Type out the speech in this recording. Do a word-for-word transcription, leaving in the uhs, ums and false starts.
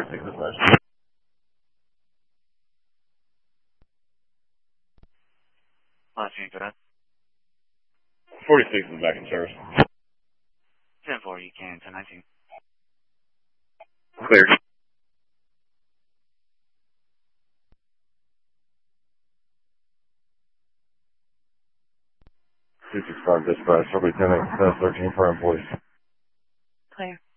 Take this nice. Last name for that. forty-six is back in service. ten four, you can, ten nineteen. Clear. two six five dispatch, probably ten thirteen for employees. Clear.